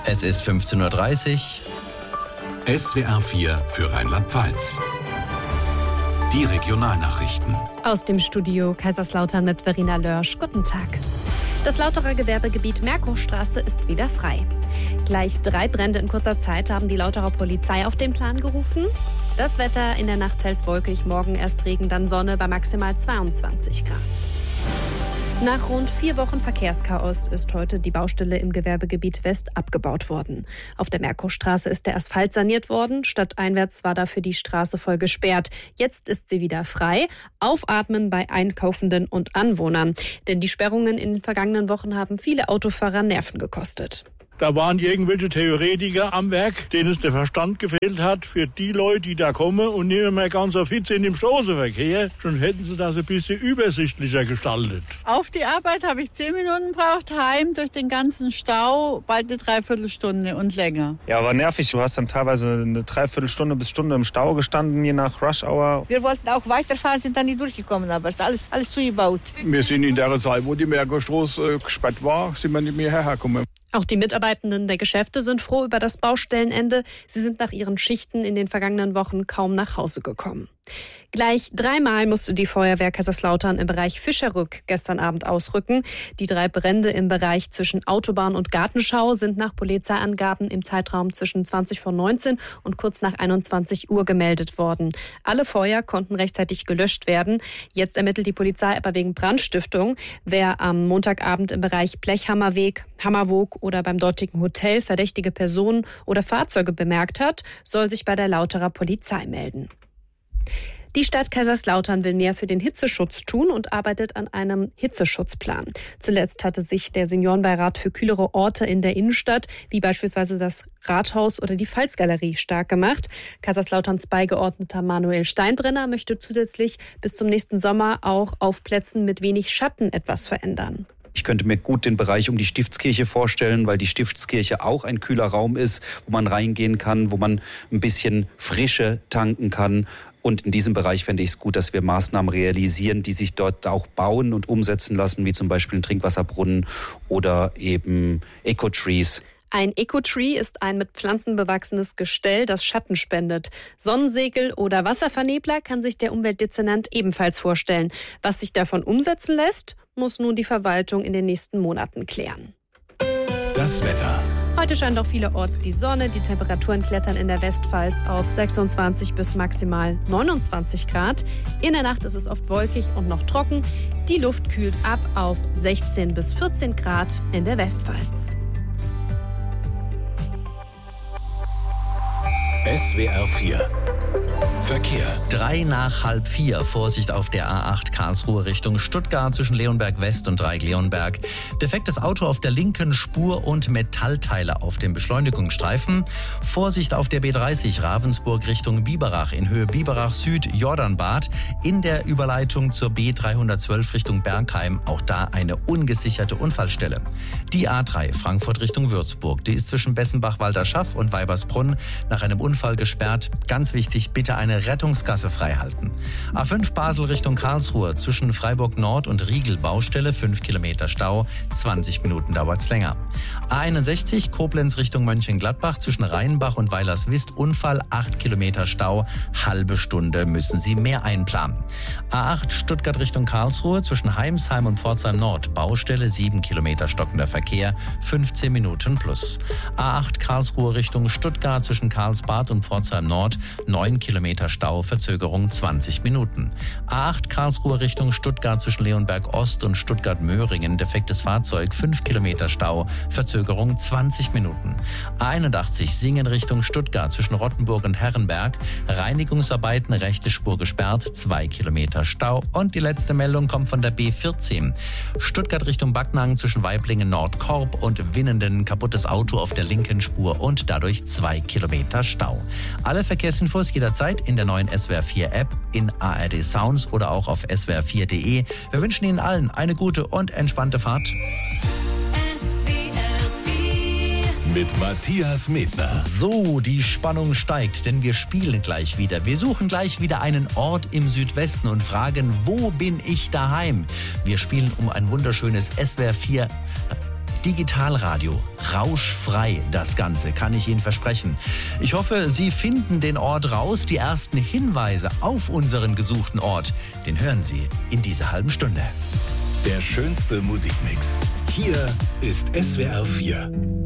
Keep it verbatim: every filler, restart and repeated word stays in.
Es ist fünfzehn Uhr dreißig. S W R vier für Rheinland-Pfalz. Die Regionalnachrichten. Aus dem Studio Kaiserslautern mit Verena Lörsch. Guten Tag. Das Lauterer Gewerbegebiet Merkurstraße ist wieder frei. Gleich drei Brände in kurzer Zeit haben die Lauterer Polizei auf den Plan gerufen. Das Wetter in der Nacht teils wolkig, morgen erst Regen, dann Sonne bei maximal zweiundzwanzig Grad. Nach rund vier Wochen Verkehrschaos ist heute die Baustelle im Gewerbegebiet West abgebaut worden. Auf der Merkurstraße ist der Asphalt saniert worden. Stadteinwärts war dafür die Straße voll gesperrt. Jetzt ist sie wieder frei. Aufatmen bei Einkaufenden und Anwohnern. Denn die Sperrungen in den vergangenen Wochen haben viele Autofahrer Nerven gekostet. Da waren irgendwelche Theoretiker am Werk, denen es der Verstand gefehlt hat für die Leute, die da kommen und nicht mehr ganz so fit sind im Straßenverkehr. Schon hätten sie das ein bisschen übersichtlicher gestaltet. Auf die Arbeit habe ich zehn Minuten gebraucht, heim durch den ganzen Stau bald eine Dreiviertelstunde und länger. Ja, war nervig. Du hast dann teilweise eine Dreiviertelstunde bis Stunde im Stau gestanden, je nach Rush Hour. Wir wollten auch weiterfahren, sind dann nicht durchgekommen, aber es ist alles, alles zugebaut. Wir sind in der Zeit, wo die Merkurstraße gesperrt war, sind wir nicht mehr hergekommen. Auch die Mitarbeitenden der Geschäfte sind froh über das Baustellenende. Sie sind nach ihren Schichten in den vergangenen Wochen kaum nach Hause gekommen. Gleich dreimal musste die Feuerwehr Kaiserslautern im Bereich Fischerrück gestern Abend ausrücken. Die drei Brände im Bereich zwischen Autobahn und Gartenschau sind nach Polizeiangaben im Zeitraum zwischen zwanzig vor neunzehn und kurz nach einundzwanzig Uhr gemeldet worden. Alle Feuer konnten rechtzeitig gelöscht werden. Jetzt ermittelt die Polizei aber wegen Brandstiftung. Wer am Montagabend im Bereich Blechhammerweg, Hammerwoog oder beim dortigen Hotel verdächtige Personen oder Fahrzeuge bemerkt hat, soll sich bei der Lauterer Polizei melden. Die Stadt Kaiserslautern will mehr für den Hitzeschutz tun und arbeitet an einem Hitzeschutzplan. Zuletzt hatte sich der Seniorenbeirat für kühlere Orte in der Innenstadt, wie beispielsweise das Rathaus oder die Pfalzgalerie, stark gemacht. Kaiserslauterns Beigeordneter Manuel Steinbrenner möchte zusätzlich bis zum nächsten Sommer auch auf Plätzen mit wenig Schatten etwas verändern. Ich könnte mir gut den Bereich um die Stiftskirche vorstellen, weil die Stiftskirche auch ein kühler Raum ist, wo man reingehen kann, wo man ein bisschen Frische tanken kann. Und in diesem Bereich fände ich es gut, dass wir Maßnahmen realisieren, die sich dort auch bauen und umsetzen lassen, wie zum Beispiel ein Trinkwasserbrunnen oder eben Ecotrees. Ein Ecotree ist ein mit Pflanzen bewachsenes Gestell, das Schatten spendet. Sonnensegel oder Wasservernebler kann sich der Umweltdezernent ebenfalls vorstellen. Was sich davon umsetzen lässt, muss nun die Verwaltung in den nächsten Monaten klären. Das Wetter. Heute scheint auch vielerorts die Sonne. Die Temperaturen klettern in der Westpfalz auf sechsundzwanzig bis maximal neunundzwanzig Grad. In der Nacht ist es oft wolkig und noch trocken. Die Luft kühlt ab auf sechzehn bis vierzehn Grad in der Westpfalz. S W R vier. Verkehr. Drei nach halb vier. Vorsicht auf der A acht Karlsruhe Richtung Stuttgart zwischen Leonberg West und Dreieck-Leonberg. Defektes Auto auf der linken Spur und Metallteile auf dem Beschleunigungsstreifen. Vorsicht auf der B dreißig Ravensburg Richtung Biberach in Höhe Biberach Süd Jordanbad. In der Überleitung zur B dreihundertzwölf Richtung Bergheim. Auch da eine ungesicherte Unfallstelle. Die A drei Frankfurt Richtung Würzburg. Die ist zwischen Bessenbach-Walderschaff und Weibersbrunn nach einem Unfall gesperrt. Ganz wichtig, bitte eine Rettungsgasse freihalten. A fünf Basel Richtung Karlsruhe zwischen Freiburg Nord und Riegel Baustelle, fünf Kilometer Stau, zwanzig Minuten dauert's länger. A einundsechzig Koblenz Richtung Mönchengladbach zwischen Rheinbach und Weilerswist Unfall, acht Kilometer Stau, halbe Stunde müssen Sie mehr einplanen. A acht Stuttgart Richtung Karlsruhe zwischen Heimsheim und Pforzheim Nord Baustelle, sieben Kilometer stockender Verkehr, fünfzehn Minuten plus. A acht Karlsruhe Richtung Stuttgart zwischen Karlsbad und Pforzheim Nord, neun Kilometer Stau, Verzögerung zwanzig Minuten. A acht Karlsruhe Richtung Stuttgart zwischen Leonberg Ost und Stuttgart-Möhringen, defektes Fahrzeug, fünf Kilometer Stau, Verzögerung zwanzig Minuten. A einundachtzig Singen Richtung Stuttgart zwischen Rottenburg und Herrenberg, Reinigungsarbeiten, rechte Spur gesperrt, zwei Kilometer Stau. Und die letzte Meldung kommt von der B vierzehn. Stuttgart Richtung Backnang zwischen Waiblingen Nordkorb und Winnenden, kaputtes Auto auf der linken Spur und dadurch zwei Kilometer Stau. Alle Verkehrsinfos jederzeit in der neuen S W R vier App, in A R D Sounds oder auch auf s w r vier punkt d e. Wir wünschen Ihnen allen eine gute und entspannte Fahrt. S W R vier mit Matthias Medner. So, die Spannung steigt, denn wir spielen gleich wieder. Wir suchen gleich wieder einen Ort im Südwesten und fragen, wo bin ich daheim? Wir spielen um ein wunderschönes S W R vier Digitalradio. Rauschfrei das Ganze, kann ich Ihnen versprechen. Ich hoffe, Sie finden den Ort raus. Die ersten Hinweise auf unseren gesuchten Ort, den hören Sie in dieser halben Stunde. Der schönste Musikmix. Hier ist S W R vier.